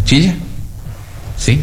Chilla, sí.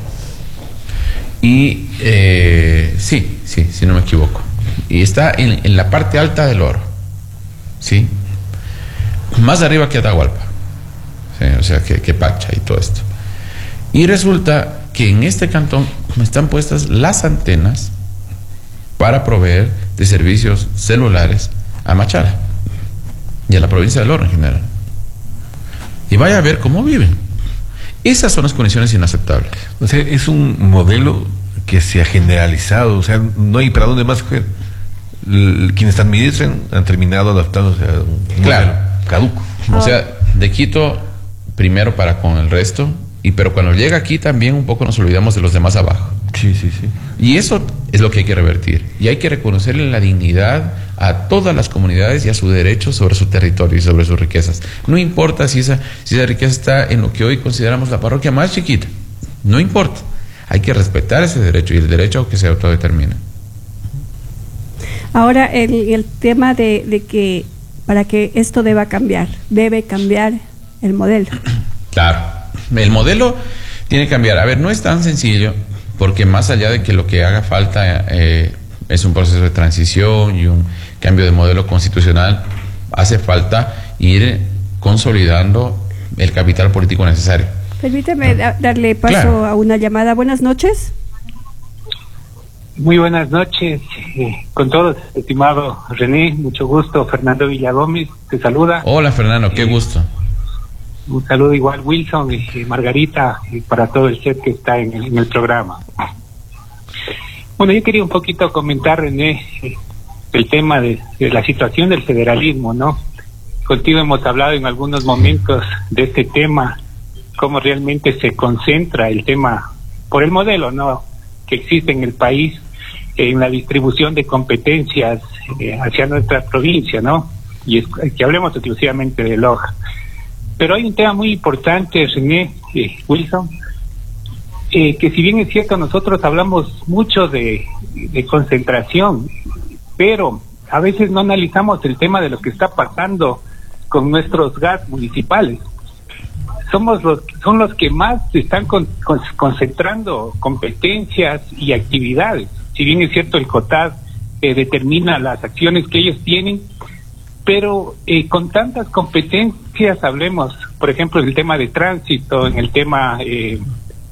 Y sí, si no me equivoco. Y está en la parte alta del Oro, ¿sí? Más arriba que Atahualpa, ¿sí? O sea, que Pacha y todo esto. Y resulta que en este cantón están puestas las antenas para proveer de servicios celulares a Machala y a la provincia del Oro en general. Y vaya a ver cómo viven. Esas son las condiciones inaceptables. O sea, es un modelo que se ha generalizado, o sea, no hay para dónde más coger. Quienes administran han terminado adaptándose a un modelo caduco. O sea, de Quito primero para con el resto, pero cuando llega aquí también un poco nos olvidamos de los demás abajo. Sí. Y eso es lo que hay que revertir. Y hay que reconocerle la dignidad a todas las comunidades y a su derecho sobre su territorio y sobre sus riquezas. No importa si esa riqueza está en lo que hoy consideramos la parroquia más chiquita. No importa. Hay que respetar ese derecho y el derecho a que se autodetermine. Ahora, el tema de que para que esto debe cambiar el modelo. Claro, el modelo tiene que cambiar. A ver, no es tan sencillo, porque más allá de que lo que haga falta es un proceso de transición y un cambio de modelo constitucional, hace falta ir consolidando el capital político necesario. Permíteme darle paso a una llamada. Buenas noches. Muy buenas noches con todos, estimado René, mucho gusto. Fernando Villagómez te saluda. Hola Fernando, qué gusto. Un saludo igual Wilson y Margarita y para todo el set que está en el programa. Bueno, yo quería un poquito comentar, René, el tema de la situación del federalismo, ¿no? Contigo hemos hablado en algunos momentos de este tema, cómo realmente se concentra el tema por el modelo, ¿no?, que existe en el país, en la distribución de competencias hacia nuestra provincia, ¿no? Y es que hablemos exclusivamente de Loja. Pero hay un tema muy importante, René, Wilson, que si bien es cierto, nosotros hablamos mucho de concentración, pero a veces no analizamos el tema de lo que está pasando con nuestros GAT municipales. Son los que más están concentrando competencias y actividades. Si bien es cierto, el COTAD determina las acciones que ellos tienen, pero con tantas competencias, hablemos, por ejemplo, en el tema de tránsito, en el tema de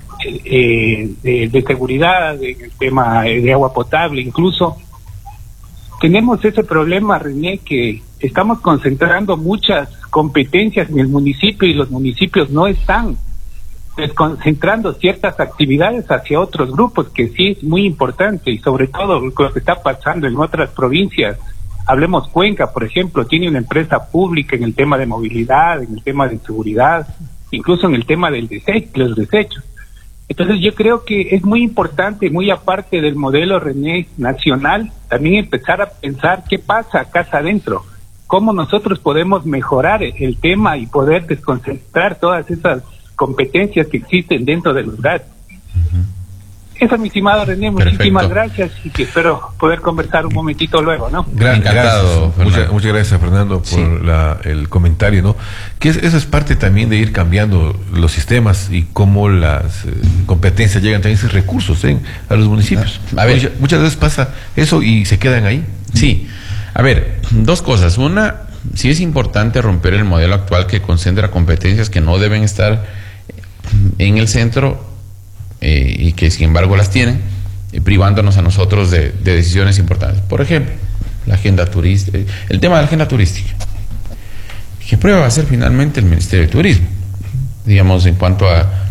seguridad, en el tema de agua potable, incluso, tenemos ese problema, René, que estamos concentrando muchas competencias en el municipio y los municipios no están desconcentrando ciertas actividades hacia otros grupos, que sí es muy importante, y sobre todo lo que está pasando en otras provincias. Hablemos Cuenca, por ejemplo, tiene una empresa pública en el tema de movilidad, en el tema de seguridad, incluso en el tema del los desechos. Entonces yo creo que es muy importante, muy aparte del modelo, René, nacional, también empezar a pensar qué pasa casa adentro, cómo nosotros podemos mejorar el tema y poder desconcentrar todas esas competencias que existen dentro de los GAT. Eso, mi estimado René, muchísimas gracias y que espero poder conversar un momentito luego, ¿no? Encantado. Muchas gracias, Fernando, por el comentario, ¿no? Que eso es parte también de ir cambiando los sistemas y cómo las competencias llegan también esos recursos a los municipios. A ver, muchas veces pasa eso y se quedan ahí. Sí. A ver, dos cosas. Una, sí es importante romper el modelo actual que concentra competencias que no deben estar en el centro y que sin embargo las tienen, privándonos a nosotros de decisiones importantes. Por ejemplo, la agenda turística, el tema de la agenda turística. ¿Qué prueba va a hacer finalmente el Ministerio de Turismo? Digamos, en cuanto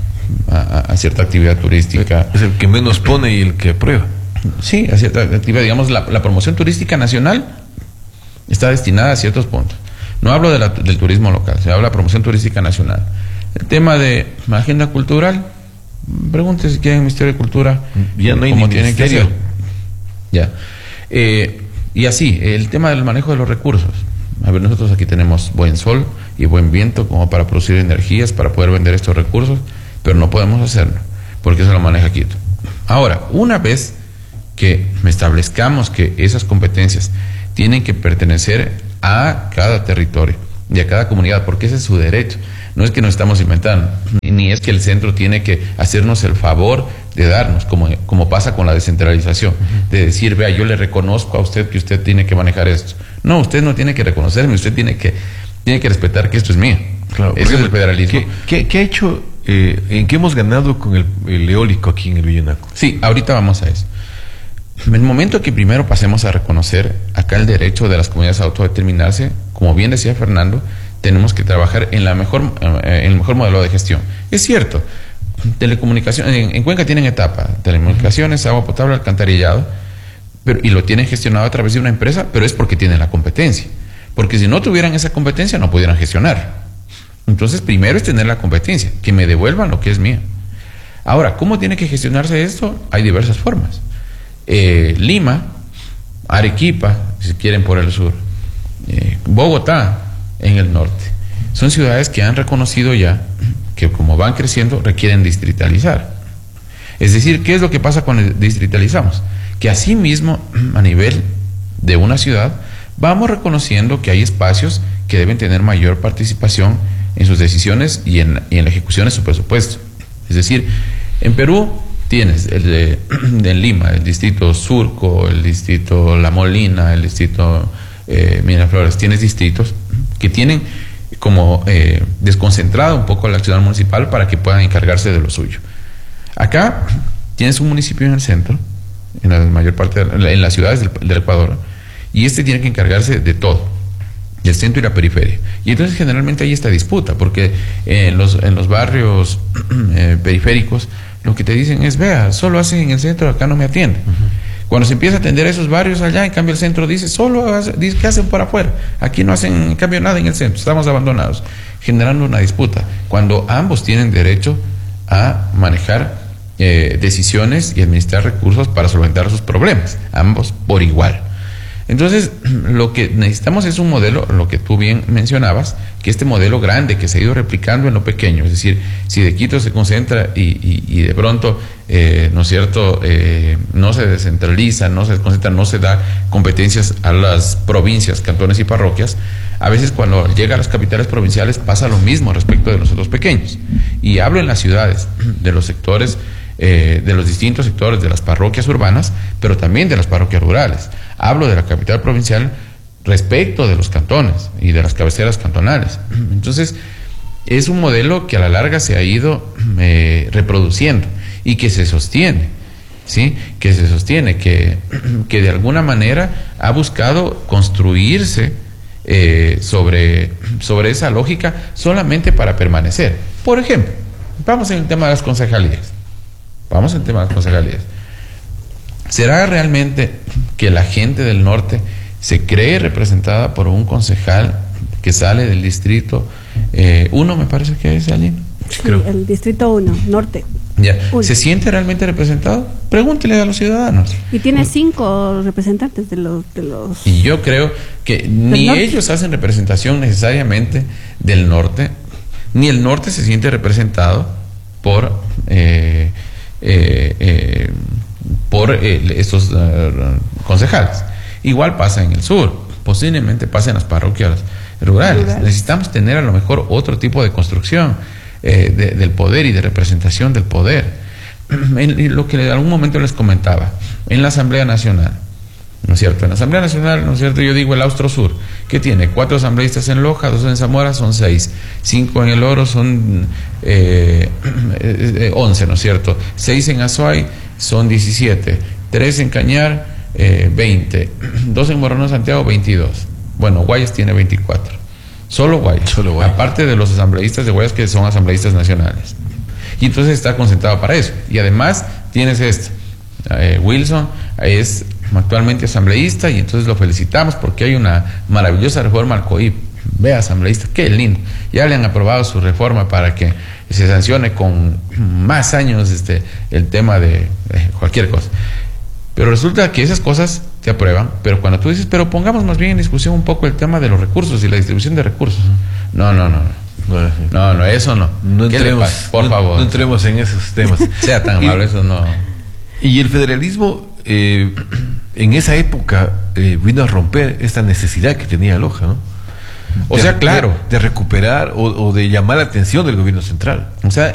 a cierta actividad turística. Es el que menos pone y el que aprueba. Sí, a cierta actividad. Digamos, la promoción turística nacional está destinada a ciertos puntos. No hablo del turismo local, se habla de promoción turística nacional. El tema de agenda cultural, pregunte si quieren el Ministerio de Cultura. Ya no hay cómo ni tienen que ministerio. hacer. Ya. Y así, el tema del manejo de los recursos. A ver, nosotros aquí tenemos buen sol y buen viento como para producir energías, para poder vender estos recursos, pero no podemos hacerlo, porque eso lo maneja Quito. Ahora, una vez que establezcamos que esas competencias tienen que pertenecer a cada territorio y a cada comunidad, porque ese es su derecho. No es que nos estamos inventando, ni es que el centro tiene que hacernos el favor de darnos, como pasa con la descentralización, de decir, vea, yo le reconozco a usted que usted tiene que manejar esto. No, usted no tiene que reconocerme, usted tiene que respetar que esto es mío. Claro, ese es el federalismo. ¿Qué ha hecho, en qué hemos ganado con el eólico aquí en el Villanaco? Sí, ahorita vamos a eso. En el momento que primero pasemos a reconocer acá el derecho de las comunidades a autodeterminarse, como bien decía Fernando, tenemos que trabajar en el mejor modelo de gestión. Es cierto, telecomunicación, en Cuenca tienen etapa, telecomunicaciones, agua potable, alcantarillado, y lo tienen gestionado a través de una empresa, pero es porque tienen la competencia. Porque si no tuvieran esa competencia, no pudieran gestionar. Entonces, primero es tener la competencia, que me devuelvan lo que es mío. Ahora, ¿cómo tiene que gestionarse esto? Hay diversas formas. Lima, Arequipa, si quieren por el sur, Bogotá en el norte, son ciudades que han reconocido ya que como van creciendo requieren distritalizar. Es decir, ¿qué es lo que pasa cuando distritalizamos? Que asimismo, a nivel de una ciudad, vamos reconociendo que hay espacios que deben tener mayor participación en sus decisiones y en la ejecución de su presupuesto. Es decir, en Perú tienes de Lima, el distrito Surco, el distrito La Molina, el distrito Miraflores. Tienes distritos que tienen como desconcentrado un poco la acción municipal para que puedan encargarse de lo suyo. Acá tienes un municipio en el centro, en la mayor parte, en las ciudades del Ecuador, y este tiene que encargarse de todo, del centro y la periferia. Y entonces generalmente hay esta disputa, porque en los barrios periféricos lo que te dicen es, vea, solo hacen en el centro, acá no me atienden. Cuando se empieza a atender a esos barrios allá, en cambio el centro dice, dice que hacen por afuera, aquí no hacen en cambio nada en el centro, estamos abandonados, generando una disputa, cuando ambos tienen derecho a manejar decisiones y administrar recursos para solventar sus problemas, ambos por igual. Entonces, lo que necesitamos es un modelo, lo que tú bien mencionabas, que este modelo grande que se ha ido replicando en lo pequeño, es decir, si de Quito se concentra y de pronto, ¿no es cierto?, no se descentraliza, no se desconcentra, no se da competencias a las provincias, cantones y parroquias, a veces cuando llega a las capitales provinciales pasa lo mismo respecto de los otros pequeños. Y hablo en las ciudades, de los sectores, de los distintos sectores de las parroquias urbanas, pero también de las parroquias rurales. Hablo de la capital provincial respecto de los cantones y de las cabeceras cantonales. Entonces, es un modelo que a la larga se ha ido reproduciendo y que se sostiene, ¿sí? Que se sostiene, que de alguna manera ha buscado construirse sobre esa lógica solamente para permanecer. Por ejemplo, vamos en el tema de las concejalías. ¿Será realmente que la gente del norte se cree representada por un concejal que sale del distrito 1, me parece que es, Aline? Sí, creo. El distrito 1, norte. Ya. ¿Se siente realmente representado? Pregúntele a los ciudadanos. Y tiene 5 representantes de los... Y yo creo que ni ellos hacen representación necesariamente del norte, ni el norte se siente representado por estos concejales. Igual pasa en el sur, posiblemente pasa en las parroquias rurales. Necesitamos tener a lo mejor otro tipo de construcción del poder y de representación del poder. Lo que en algún momento les comentaba, en la Asamblea Nacional, ¿no es cierto? En la Asamblea Nacional, ¿no es cierto? Yo digo el Austro Sur, que tiene 4 asambleístas en Loja, 2 en Zamora, son 6, 5 en El Oro, son 11, ¿no es cierto? 6 en Azuay, son 17, 3 en Cañar, 20, 2 en Moreno Santiago, 22. Bueno, Guayas tiene 24. Solo Guayas. Aparte de los asambleístas de Guayas que son asambleístas nacionales. Y entonces está concentrado para eso. Y además tienes esto. Wilson es actualmente asambleísta y entonces lo felicitamos porque hay una maravillosa reforma al COIP. Vea, asambleísta, qué lindo. Ya le han aprobado su reforma para que se sancione con más años el tema de cualquier cosa. Pero resulta que esas cosas te aprueban, pero cuando tú dices, pero pongamos más bien en discusión un poco el tema de los recursos y la distribución de recursos. No, eso no. ¿Qué le pasa? Por favor. No entremos en esos temas. Sea tan amable, eso no. Y el federalismo, en esa época, vino a romper esta necesidad que tenía Loja, ¿no? O sea, claro. De recuperar o de llamar la atención del gobierno central. O sea,